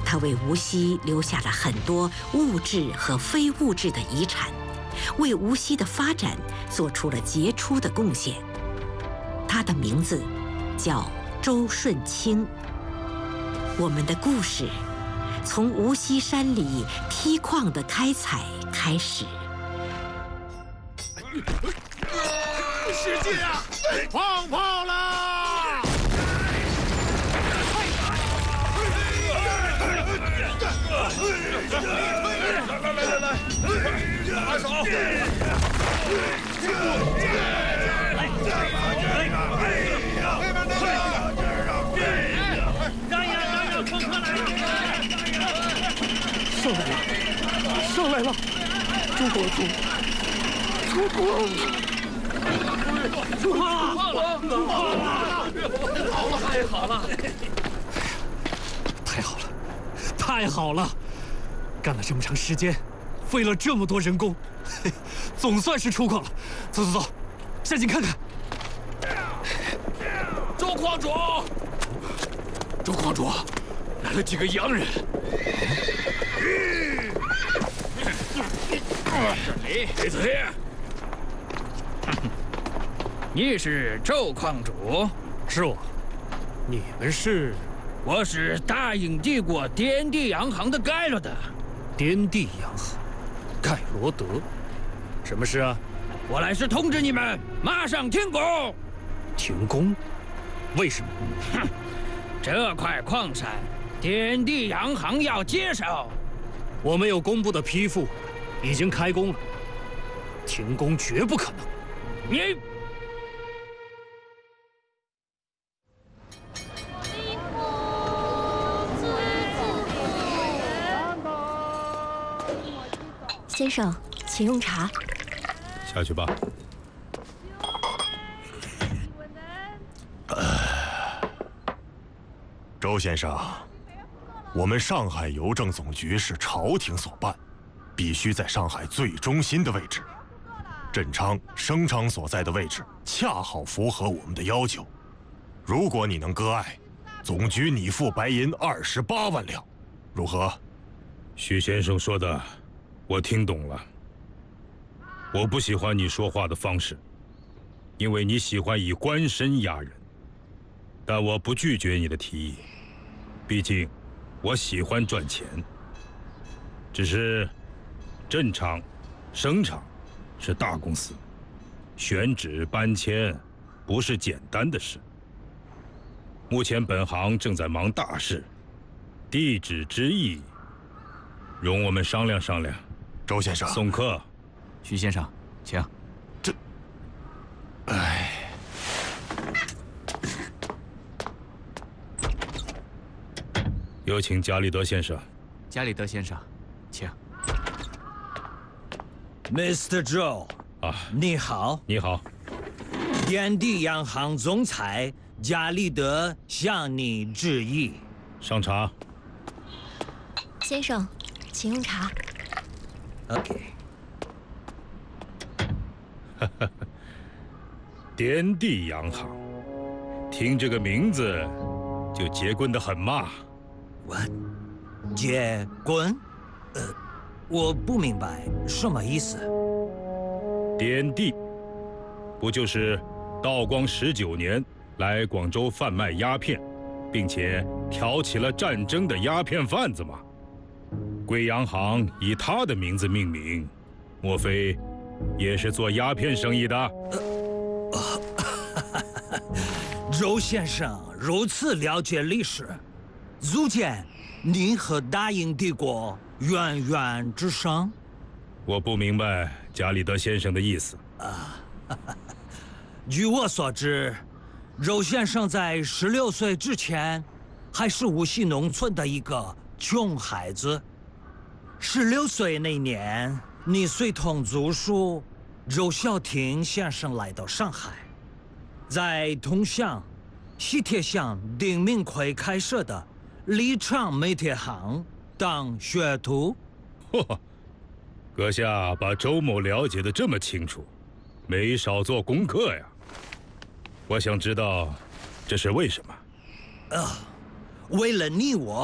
他为无锡留下了很多物质和非物质的遗产，为无锡的发展做出了杰出的贡献。他的名字叫周顺清。我们的故事从无锡山里梯矿的开采开始。 使劲啊！放炮啦！来，把手！让冲克来！ 上来了！中国出矿了！太好了！干了这么长时间，费了这么多人工，总算是出矿了。走，下井看看。 周矿主，来了几个洋人。这里， 你是周矿主？ 是我。你们是？ 我是大英帝国颠地洋行的盖洛德。 颠地洋行，盖罗德，什么事啊？ 我来是通知你们，马上停工。 停工？为什么？ 哼，这块矿山，颠地洋行要接手。 我们有公布的批复，已经开工了。停工绝不可能。 你。 先生，请用茶。 下去吧。 周先生，我们上海邮政总局是朝廷所办，必须在上海最中心的位置。振昌、升昌所在的位置恰好符合我们的要求。如果你能割爱，总局拟付白银28万两，如何？ 徐先生说的，我听懂了。我不喜欢你说话的方式，因为你喜欢以官身压人。但我不拒绝你的提议，毕竟我喜欢赚钱。只是振昌、升昌是大公司，选址搬迁不是简单的事。目前本行正在忙大事，地址之意，容我们商量商量。 周先生， 送客。 徐先生，请。 有请加里德先生。 加里德先生，请。 Mr. Joe， 你好。 你好。 颠地洋行总裁加里德向你致意。 上茶。 先生，请用茶。 OK。 颠地洋行，听这个名字就结棍得很嘛。 What？ 结棍？我不明白什么意思。 颠地，不就是道光19年来广州贩卖鸦片，并且挑起了战争的鸦片贩子吗？贵洋行以他的名字命名，莫非也是做鸦片生意的？ 周先生如此了解历史，足见你和大英帝国渊源之深。 我不明白加里德先生的意思。 据我所知，周先生在16岁之前，还是无锡农村的一个穷孩子。16岁那年，你随同族叔周小亭先生来到上海，在同乡西铁乡丁明奎开设的立昌煤铁行当学徒。 嚯，阁下把周某了解得这么清楚，没少做功课呀。我想知道，这是为什么？ 为了你我。